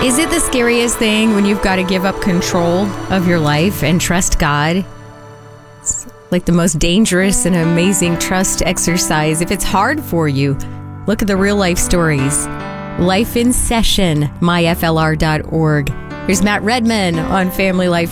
Is it the scariest thing when you've got to give up control of your life and trust God? It's like the most dangerous and amazing trust exercise. If it's hard for you, look at the real life stories. Life in Session, myflr.org. Here's Matt Redman on Family Life